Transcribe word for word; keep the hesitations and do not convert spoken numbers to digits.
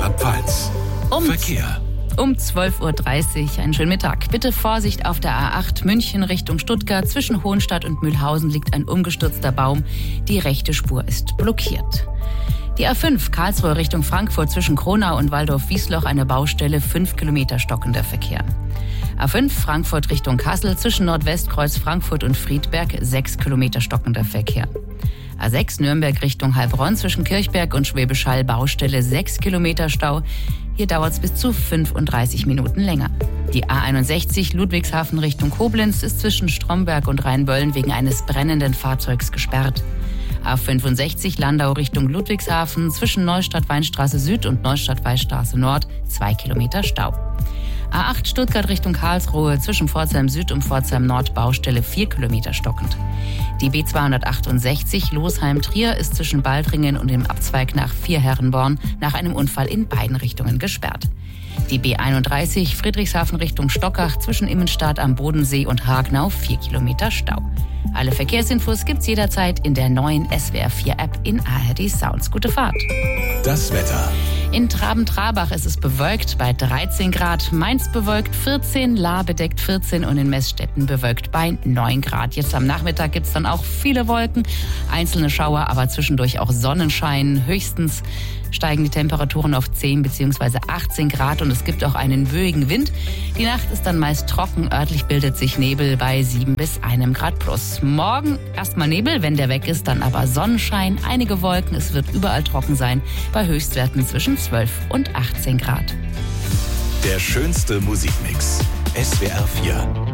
Rheinland-Pfalz. Um Verkehr. Um zwölf Uhr dreißig, einen schönen Mittag. Bitte Vorsicht auf der A acht München Richtung Stuttgart. Zwischen Hohenstadt und Mühlhausen liegt ein umgestürzter Baum. Die rechte Spur ist blockiert. Die A fünf Karlsruhe Richtung Frankfurt zwischen Kronau und Waldorf-Wiesloch eine Baustelle, fünf Kilometer stockender Verkehr. A fünf Frankfurt Richtung Kassel zwischen Nordwestkreuz Frankfurt und Friedberg, sechs Kilometer stockender Verkehr. A sechs Nürnberg Richtung Heilbronn zwischen Kirchberg und Schwäbisch Hall Baustelle, sechs Kilometer Stau. Hier dauert es bis zu fünfunddreißig Minuten länger. Die A einundsechzig Ludwigshafen Richtung Koblenz ist zwischen Stromberg und Rheinböllen wegen eines brennenden Fahrzeugs gesperrt. A fünfundsechzig Landau Richtung Ludwigshafen zwischen Neustadt-Weinstraße Süd und Neustadt-Weinstraße Nord, zwei Kilometer Stau. A acht Stuttgart Richtung Karlsruhe zwischen Pforzheim Süd und Pforzheim Nord Baustelle, vier Kilometer stockend. Die B zweihundertachtundsechzig Losheim-Trier ist zwischen Baldringen und dem Abzweig nach Vierherrenborn nach einem Unfall in beiden Richtungen gesperrt. Die B einunddreißig Friedrichshafen Richtung Stockach zwischen Immenstadt am Bodensee und Hagenau, vier Kilometer Stau. Alle Verkehrsinfos gibt's jederzeit in der neuen S W R vier App in A R D Sounds. Gute Fahrt. Das Wetter. In Traben-Trabach ist es bewölkt bei dreizehn Grad, Mainz bewölkt vierzehn, Lahr bedeckt vierzehn und in Meßstetten bewölkt bei neun Grad. Jetzt am Nachmittag gibt's dann auch viele Wolken, einzelne Schauer, aber zwischendurch auch Sonnenschein. Höchstens steigen die Temperaturen auf zehn bzw. achtzehn Grad und es gibt auch einen böigen Wind. Die Nacht ist dann meist trocken, örtlich bildet sich Nebel bei sieben bis einem Grad plus. Morgen erstmal Nebel, wenn der weg ist, dann aber Sonnenschein, einige Wolken, es wird überall trocken sein, bei Höchstwerten zwischen zwölf und achtzehn Grad. Der schönste Musikmix. S W R vier.